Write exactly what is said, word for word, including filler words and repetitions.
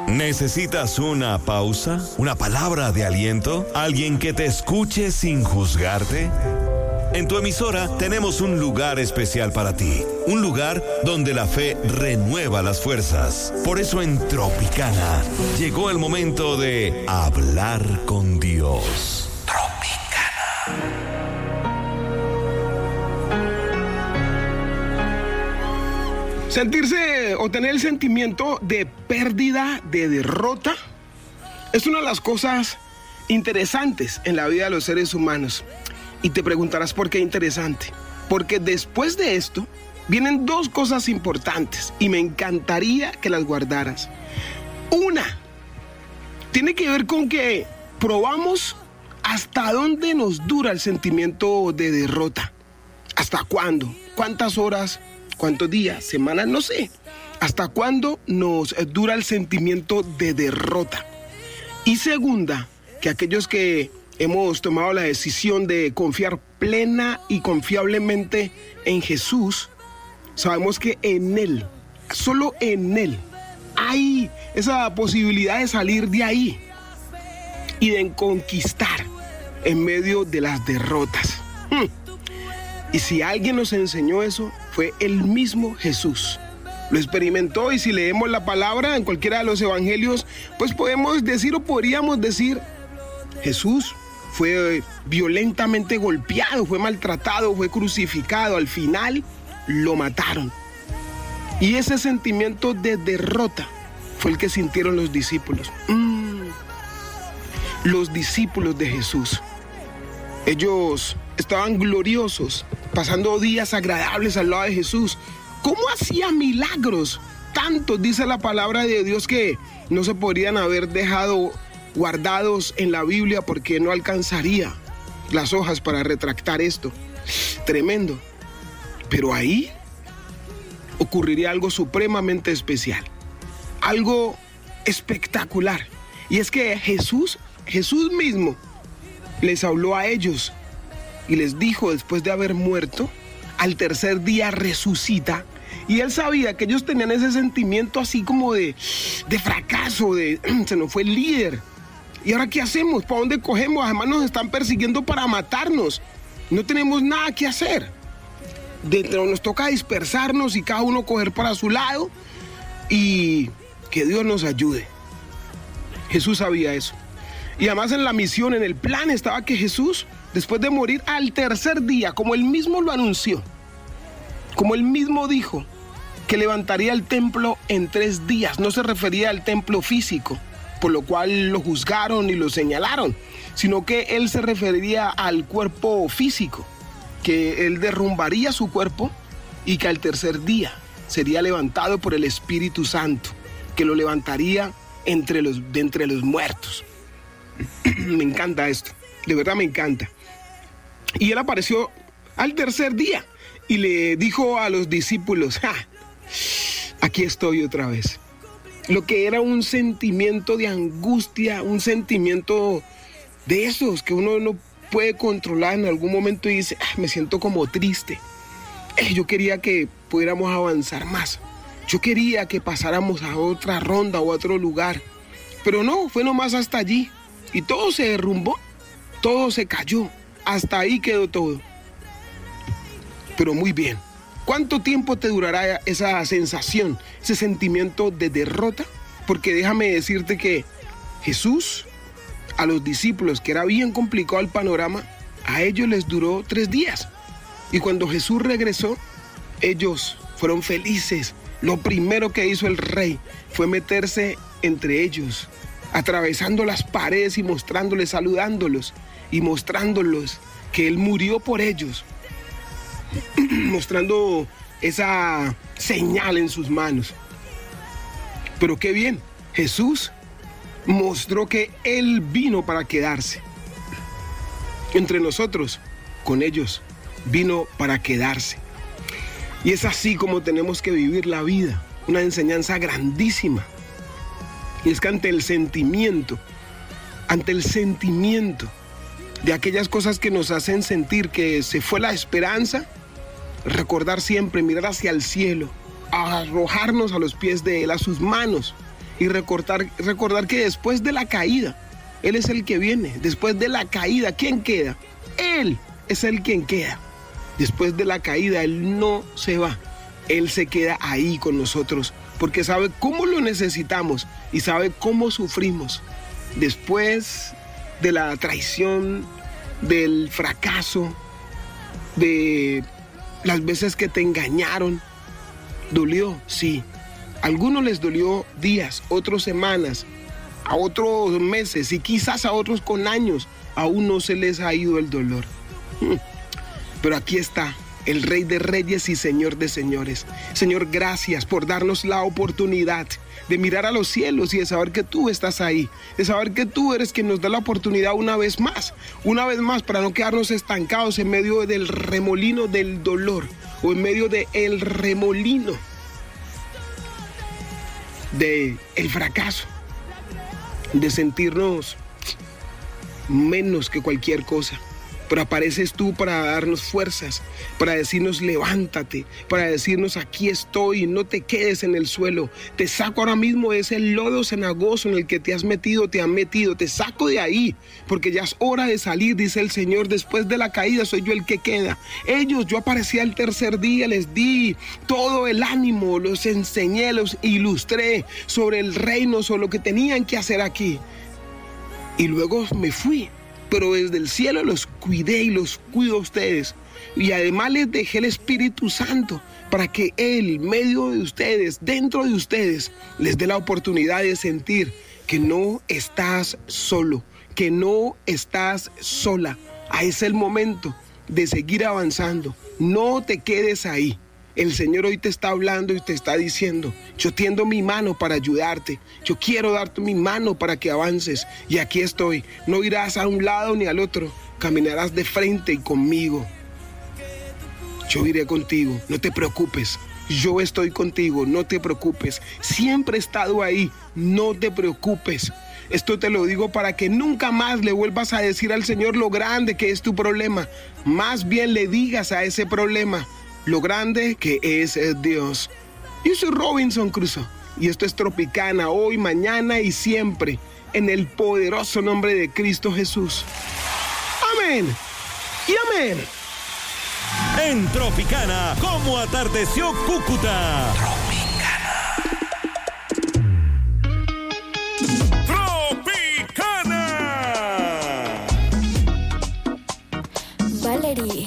¿Necesitas una pausa? ¿Una palabra de aliento? ¿Alguien que te escuche sin juzgarte? En tu emisora tenemos un lugar especial para ti, un lugar donde la fe renueva las fuerzas. Por eso en Tropicana llegó el momento de hablar con Dios. Tropicana. Sentirse o tener el sentimiento de pérdida, de derrota, es una de las cosas interesantes en la vida de los seres humanos. Y te preguntarás por qué interesante. Porque después de esto vienen dos cosas importantes y me encantaría que las guardaras. Una, tiene que ver con que probamos hasta dónde nos dura el sentimiento de derrota. ¿Hasta cuándo? ¿Cuántas horas? ¿Cuántos días? ¿Semanas? No sé. ¿Hasta cuándo nos dura el sentimiento de derrota? Y segunda, que aquellos que hemos tomado la decisión de confiar plena y confiablemente en Jesús, sabemos que en Él, solo en Él, hay esa posibilidad de salir de ahí y de conquistar en medio de las derrotas. Hmm. Y si alguien nos enseñó eso, fue el mismo Jesús. Lo experimentó, y si leemos la palabra en cualquiera de los evangelios, pues podemos decir o podríamos decir, Jesús fue violentamente golpeado, fue maltratado, fue crucificado. Al final lo mataron. Y ese sentimiento de derrota fue el que sintieron los discípulos. Mm. Los discípulos de Jesús. Ellos estaban gloriosos, pasando días agradables al lado de Jesús. ¿Cómo hacía milagros? Tantos, dice la palabra de Dios, que no se podrían haber dejado guardados en la Biblia porque no alcanzaría las hojas para retractar esto. Tremendo. Pero ahí ocurriría algo supremamente especial, algo espectacular. Y es que Jesús, Jesús mismo les habló a ellos y les dijo, después de haber muerto, al tercer día resucita. Y él sabía que ellos tenían ese sentimiento así como de, de fracaso, de se nos fue el líder. ¿Y ahora qué hacemos? ¿Para dónde cogemos? Además nos están persiguiendo para matarnos. No tenemos nada que hacer. Dentro nos toca dispersarnos y cada uno coger para su lado. Y que Dios nos ayude. Jesús sabía eso. Y además en la misión, en el plan estaba que Jesús, después de morir al tercer día, como él mismo lo anunció, como él mismo dijo, que levantaría el templo en tres días. No se refería al templo físico, por lo cual lo juzgaron y lo señalaron, sino que él se referiría al cuerpo físico, que él derrumbaría su cuerpo y que al tercer día sería levantado por el Espíritu Santo, que lo levantaría entre los, de entre los muertos. Me encanta esto, de verdad me encanta. Y él apareció al tercer día y le dijo a los discípulos, ¡ja! Aquí estoy otra vez. Lo que era un sentimiento de angustia, un sentimiento de esos que uno no puede controlar en algún momento y dice, ah, me siento como triste. Eh, yo quería que pudiéramos avanzar más. Yo quería que pasáramos a otra ronda o a otro lugar. Pero no, fue nomás hasta allí. Y todo se derrumbó, todo se cayó. Hasta ahí quedó todo. Pero muy bien. ¿Cuánto tiempo te durará esa sensación, ese sentimiento de derrota? Porque déjame decirte que Jesús, a los discípulos, que era bien complicado el panorama, a ellos les duró tres días. Y cuando Jesús regresó, ellos fueron felices. Lo primero que hizo el rey fue meterse entre ellos, atravesando las paredes y mostrándoles, saludándolos y mostrándolos que él murió por ellos. Mostrando esa señal en sus manos. Pero qué bien, Jesús mostró que Él vino para quedarse. Entre nosotros, con ellos, vino para quedarse. Y es así como tenemos que vivir la vida, una enseñanza grandísima. Y es que ante el sentimiento, ante el sentimiento de aquellas cosas que nos hacen sentir que se fue la esperanza, recordar siempre, mirar hacia el cielo, arrojarnos a los pies de Él, a sus manos, y recordar, recordar que después de la caída, Él es el que viene. Después de la caída, ¿quién queda? Él es el quien queda. Después de la caída, Él no se va. Él se queda ahí con nosotros porque sabe cómo lo necesitamos y sabe cómo sufrimos. Después de la traición, del fracaso, de las veces que te engañaron, dolió, sí. A algunos les dolió días, otros semanas, a otros meses y quizás a otros con años. Aún no se les ha ido el dolor. Pero aquí está el Rey de Reyes y Señor de Señores. Señor, gracias por darnos la oportunidad de mirar a los cielos y de saber que tú estás ahí, de saber que tú eres quien nos da la oportunidad una vez más, una vez más para no quedarnos estancados en medio del remolino del dolor o en medio del remolino del fracaso, de sentirnos menos que cualquier cosa. Pero apareces tú para darnos fuerzas, para decirnos levántate, para decirnos aquí estoy, no te quedes en el suelo. Te saco ahora mismo de ese lodo cenagoso en el que te has metido, te han metido, te saco de ahí, porque ya es hora de salir, dice el Señor. Después de la caída soy yo el que queda. Ellos, yo aparecí al tercer día, les di todo el ánimo, los enseñé, los ilustré sobre el reino, sobre lo que tenían que hacer aquí. Y luego me fui. Pero desde el cielo los cuidé y los cuido a ustedes. Y además les dejé el Espíritu Santo para que Él, medio de ustedes, dentro de ustedes, les dé la oportunidad de sentir que no estás solo, que no estás sola. Ah, es el momento de seguir avanzando. No te quedes ahí. El Señor hoy te está hablando y te está diciendo, yo tiendo mi mano para ayudarte, yo quiero darte mi mano para que avances y aquí estoy. No irás a un lado ni al otro, caminarás de frente y conmigo. Yo iré contigo, no te preocupes, yo estoy contigo, no te preocupes. Siempre he estado ahí, no te preocupes. Esto te lo digo para que nunca más le vuelvas a decir al Señor lo grande que es tu problema. Más bien le digas a ese problema lo grande que es Dios. Yo soy Robinson Crusoe y esto es Tropicana, hoy, mañana y siempre, en el poderoso nombre de Cristo Jesús. Amén y amén. En Tropicana, ¿cómo atardeció Cúcuta?